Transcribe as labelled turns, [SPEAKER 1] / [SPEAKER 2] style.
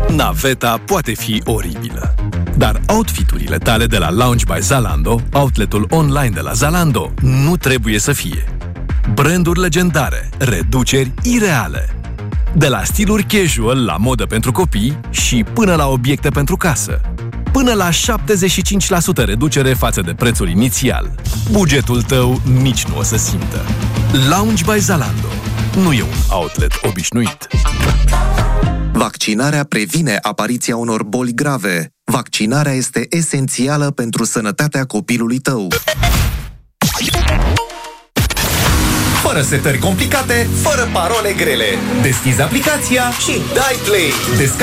[SPEAKER 1] Naveta poate fi oribilă, dar outfiturile tale de la Lounge by Zalando, outletul online de la Zalando, nu trebuie să fie. Branduri legendare, reduceri ireale. De la stiluri casual la modă pentru copii și până la obiecte pentru casă. Până la 75% reducere față de prețul inițial. Bugetul tău nici nu o să simtă. Lounge by Zalando nu e un outlet obișnuit.
[SPEAKER 2] Vaccinarea previne apariția unor boli grave. Vaccinarea este esențială pentru sănătatea copilului tău.
[SPEAKER 3] Fără setări complicate, fără parole grele. Deschizi aplicația și dai play.